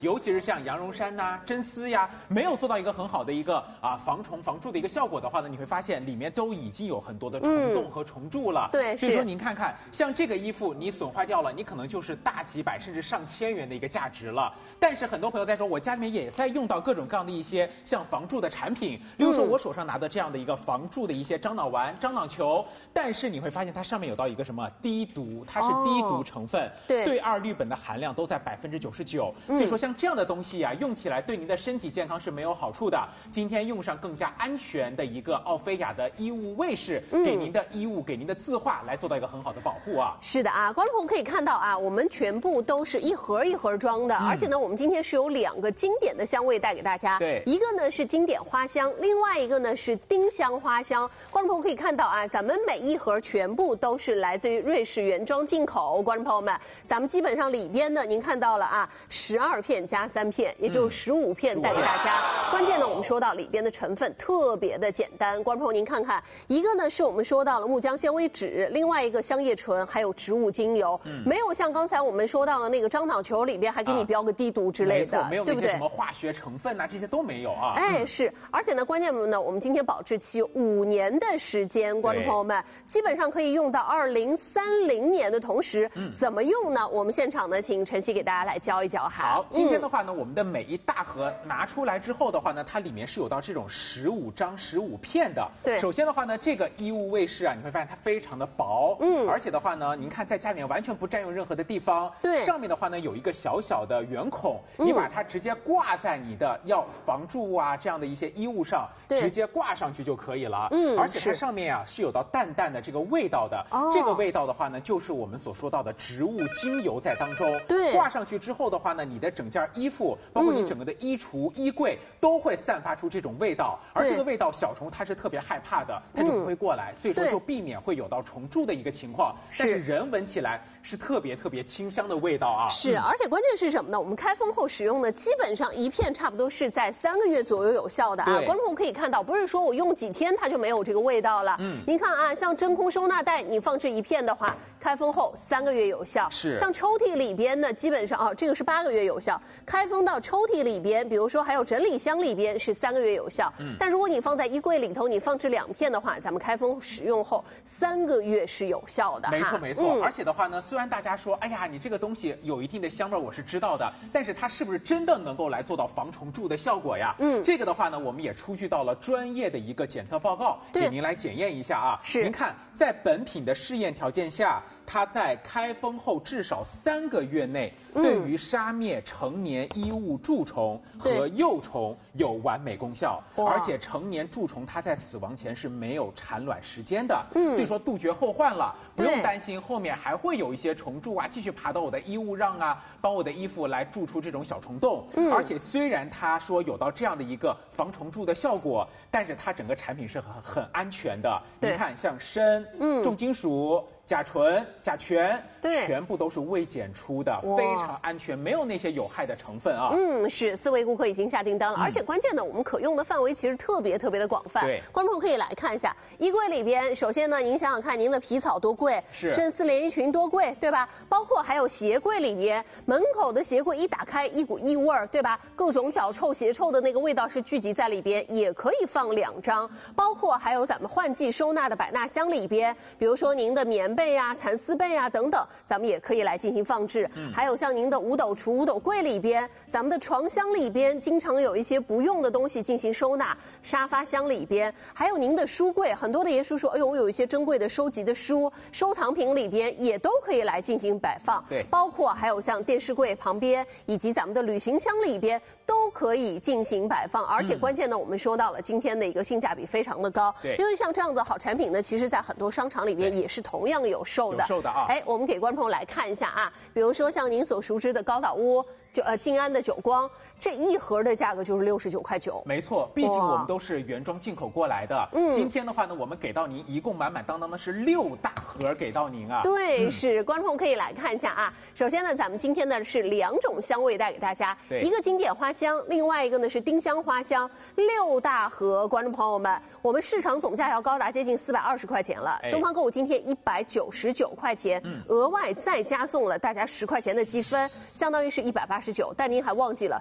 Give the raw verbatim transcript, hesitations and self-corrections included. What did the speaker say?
尤其是像羊绒衫呐、啊、真丝呀，没有做到一个很好的一个啊防虫防蛀的一个效果的话呢，你会发现里面都已经有很多的虫洞和虫蛀了。嗯、 对， 所以说您看看，像这个衣服你损坏掉了，你可能就是大几百甚至上千元的一个价值了。但是很多朋友在说，我家里面也在用到各种各样的一些像防蛀的产品，例如说我手上拿的这样的一个防蛀的一些樟脑丸、樟脑球，但是你会发现它上面有到一个什么低毒，它是低毒成分，哦、对，对二氯苯的含量都在百分之九十九。所以说像这样的东西呀、啊。用起来对您的身体健康是没有好处的。今天用上更加安全的一个奥菲亚的衣物卫士，嗯、给您的衣物、给您的字画来做到一个很好的保护啊。 是的啊，观众朋友可以看到啊，我们全部都是一盒一盒装的，嗯、而且呢，我们今天是有两个经典的香味带给大家。 对， 一个呢是经典花香，另外一个呢是丁香花香。观众朋友可以看到啊，咱们每一盒全部都是来自于瑞士原装进口。观众朋友们，咱们基本上里边呢，您看到了啊，十二片加三片。也就是十五片带给大家。嗯、关键呢，我们说到里边的成分特别的简单，观众朋友您看看，一个呢是我们说到了木浆纤维酯，另外一个香叶醇，还有植物精油，嗯、没有像刚才我们说到的那个樟脑球里边还给你标个低毒之类的， 啊、没有那些什么化学成分呐、啊，这些都没有啊。 哎，是，而且呢，关键呢，我们今天保质期五年的时间，观众朋友们基本上可以用到二零三零年的同时，嗯、怎么用呢？我们现场呢，请晨曦给大家来教一教哈。 好，今天的话呢，嗯、我们的每一大盒拿出来之后的话呢，它里面是有到这种十五张、十五片的。 对， 首先的话呢，这个衣物卫士啊，你会发现它非常的薄，嗯，而且的话呢，您看在家里面完全不占用任何的地方。 对， 上面的话呢有一个小小的圆孔，嗯、你把它直接挂在你的要防蛀啊这样的一些衣物上，直接挂上去就可以了。嗯，而且它上面啊是有到淡淡的这个味道的。哦，这个味道的话呢，就是我们所说到的植物精油在当中。 对， 挂上去之后的话呢，你的整件衣服，包括你整个的衣橱、衣柜都会散发出这种味道，而这个味道小虫它是特别害怕的，它就不会过来，所以说就避免会有到虫蛀的一个情况。但是人闻起来是特别特别清香的味道啊。 是，而且关键是什么呢？我们开封后使用呢，基本上一片差不多是在三个月左右有效的啊。观众可以看到，不是说我用几天它就没有这个味道了。嗯，您看啊，像真空收纳袋，你放置一片的话，开封后三个月有效。 是， 像抽屉里边呢，基本上啊，这个是八个月有效。开封到抽屉里边，比如说还有整理箱里边是三个月有效。嗯，但如果你放在衣柜里头，你放置两片的话，咱们开封使用后三个月是有效的。 没错没错，嗯、而且的话呢，虽然大家说，哎呀，你这个东西有一定的香味，我是知道的，但是它是不是真的能够来做到防虫蛀的效果呀？嗯，这个的话呢，我们也出具到了专业的一个检测报告，给您来检验一下啊。 是， 您看，在本品的试验条件下，它在开封后至少三个月内，嗯、对于杀灭成年衣物蛀虫和幼虫有完美功效，而且成年蛀虫它在死亡前是没有产卵时间的，嗯，所以说杜绝后患了，不用担心后面还会有一些虫蛀啊，继续爬到我的衣物上啊，帮我的衣服来蛀出这种小虫洞。嗯，而且虽然它说有到这样的一个防虫蛀的效果，但是它整个产品是很很安全的。你看，像砷、嗯、重金属、甲醇、甲醛，对，全部都是未检出的，非常安全，没有那些有害的成分啊。 嗯，是，四位顾客已经下订单了，嗯、而且关键呢，我们可用的范围其实特别特别的广泛。 对， 观众可以来看一下衣柜里边，首先呢，您想想看，您的皮草多贵， 是真丝连衣裙多贵，对吧？包括还有鞋柜里边，门口的鞋柜一打开，一股异味儿，对吧？各种脚臭、鞋臭的那个味道是聚集在里边，也可以放两张。包括还有咱们换季收纳的百纳箱里边，比如说您的棉被啊、蚕丝被啊等等，咱们也可以来进行放置。嗯、还有像您的五斗橱、五斗柜里边，咱们的床箱里边经常有一些不用的东西进行收纳，沙发箱里边，还有您的书柜，很多的爷叔说，哎呦，我有一些珍贵的收集的书，收藏品里边也都可以来进行摆放。 对， 包括还有像电视柜旁边，以及咱们的旅行箱里边都可以进行摆放。而且关键呢，嗯、我们说到了今天的一个性价比非常的高。 对， 因为像这样的好产品呢，其实在很多商场里边也是同样有售的。 有售的啊。 哎，我们给观众来看一下啊，比如说像您所熟知的高岛屋，就呃静安的久光。 这一盒的价格就是六十九块九。 没错，毕竟我们都是原装进口过来的。嗯，今天的话呢，我们给到您一共满满当当的是六大盒给到您啊。 对，嗯、是观众朋友可以来看一下啊。首先呢，咱们今天呢是两种香味带给大家，一个经典花香，另外一个呢是丁香花香，六大盒。观众朋友们，我们市场总价要高达接近四百二十块钱了，哎、东方购物今天一百九十九块钱，嗯、额外再加送了大家十块钱的积分，相当于是一百八十九。但您还忘记了